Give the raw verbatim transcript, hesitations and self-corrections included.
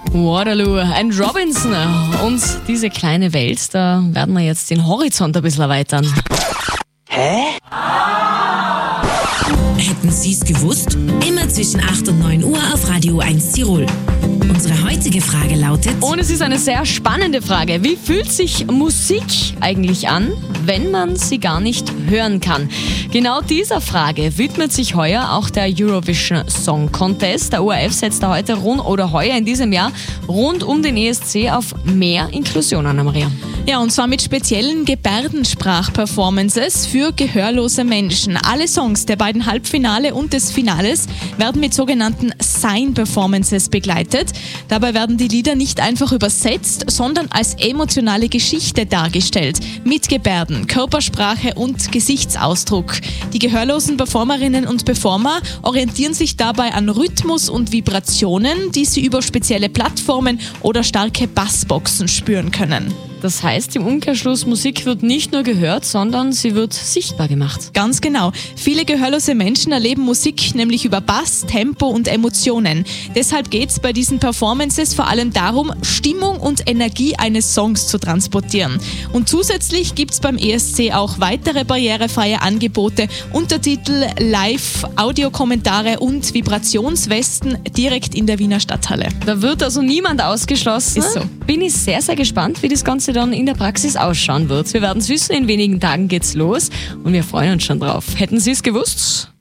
Waterloo and Robinson. Und diese kleine Welt, da werden wir jetzt den Horizont ein bisschen erweitern. Hä? Hätten Sie es gewusst? Immer zwischen acht und neun Uhr auf Radio eins Tirol. Unsere heutige Frage lautet... Und es ist eine sehr spannende Frage. Wie fühlt sich Musik eigentlich an, wenn man sie gar nicht hören kann? Genau dieser Frage widmet sich heuer auch der Eurovision Song Contest. Der O R F setzt da heute rund oder heuer in diesem Jahr rund um den E S C auf mehr Inklusion, Anna-Maria. Ja, und zwar mit speziellen Gebärdensprach-Performances für gehörlose Menschen. Alle Songs der beiden Halbfinale und des Finales werden mit sogenannten Sign-Performances begleitet. Dabei werden die Lieder nicht einfach übersetzt, sondern als emotionale Geschichte dargestellt. Mit Gebärden, Körpersprache und Gesichtsausdruck. Die gehörlosen Performerinnen und Performer orientieren sich dabei an Rhythmus und Vibrationen, die sie über spezielle Plattformen oder starke Bassboxen spüren können. Das heißt im Umkehrschluss, Musik wird nicht nur gehört, sondern sie wird sichtbar gemacht. Ganz genau. Viele gehörlose Menschen erleben Musik nämlich über Bass, Tempo und Emotionen. Deshalb geht es bei diesen Performances vor allem darum, Stimmung und Energie eines Songs zu transportieren. Und zusätzlich gibt es beim E S C auch weitere barrierefreie Angebote, Untertitel, Live, Audiokommentare und Vibrationswesten direkt in der Wiener Stadthalle. Da wird also niemand ausgeschlossen. Ist so. Bin ich sehr, sehr gespannt, wie das Ganze dann in der Praxis ausschauen wird. Wir werden es wissen, in wenigen Tagen geht's los und wir freuen uns schon drauf. Hätten Sie es gewusst?